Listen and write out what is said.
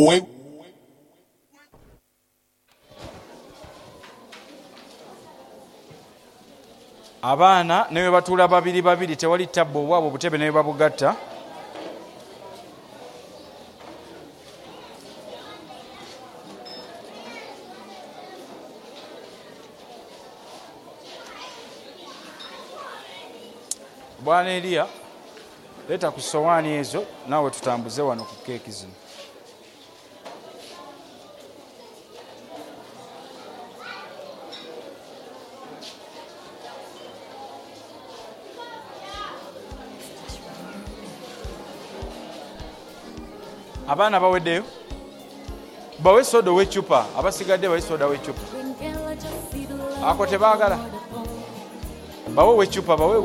Abaana ne bwe batuula babiri babiri tewali tabbo obwabwe obutebe ne bwe babugatta. Bwana Elia, leeta ku sowaani ezo naawe tutambuze wano ku keeki zino. Abaana baweddeyo bawe soda w'eccupa, abasigadde bawe soda w'eccupa. Ako tebaagala bawe w'eccupa bawe